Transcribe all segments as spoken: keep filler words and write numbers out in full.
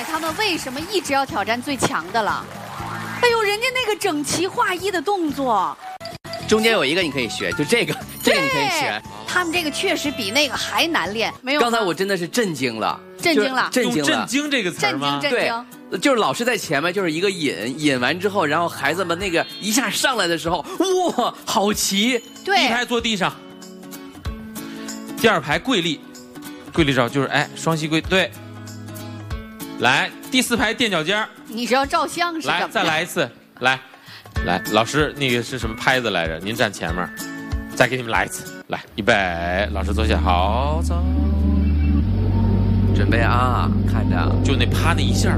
白他们为什么一直要挑战最强的了。哎呦，人家那个整齐划一的动作， 中间有一个你可以学，就这个，这个你可以学。 他们这个确实比那个还难练。没有， 刚才我真的是震惊了， 震惊了， 震惊了， 震惊这个词吗？ 震惊，震惊。 对，就是老师在前面，就是一个引，引完之后，然后孩子们那个一下上来的时候，哇，好齐！ 对， 第一排坐地上，第二排跪立，跪立照就是哎双膝跪，对。来，第四排垫脚尖儿。 你是要照相是吧？ 来，再来一次，来，来，老师那个是什么拍子来着？您站前面，再给你们来一次，来，预备，老师坐下，好，走， 准备啊，看着， 就那啪那一下。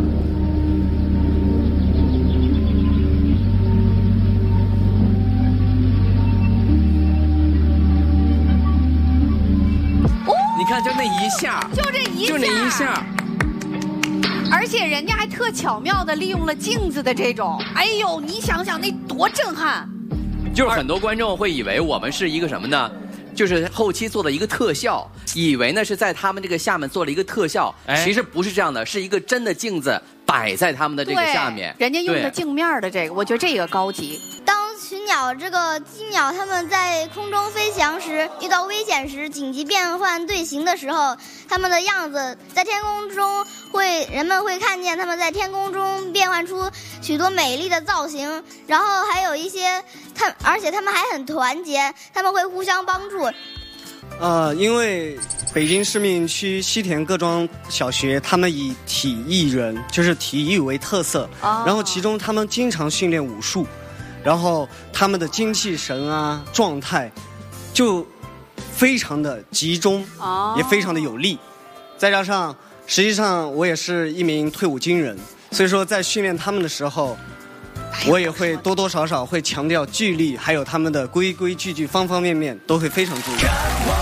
你看，就那一下， 就这一下， 就那一下， 而且人家还特巧妙的利用了镜子的这种，哎呦，你想想那多震撼！ 就是很多观众会以为我们是一个什么呢？就是后期做的一个特效，以为呢是在他们这个下面做了一个特效，哎、其实不是这样的，是一个真的镜子摆在他们的这个下面， 人家用的镜面的这个，我觉得这个高级。 当群鸟这个鸡鸟它们在空中飞翔时，遇到危险时，紧急变换队形的时候，它们的样子在天空中会，人们会看见它们在天空中变换出许多美丽的造型，然后还有一些它，而且它们还很团结，它们会互相帮助。 呃，因为北京市民区西田各庄小学，他们以体育人，就是体育为特色，哦、然后其中他们经常训练武术，然后他们的精气神啊状态就非常的集中，哦、也非常的有力。再加上实际上我也是一名退伍军人，所以说在训练他们的时候，我也会多多少少会强调纪律，还有他们的规规矩矩，方方面面都会非常注意。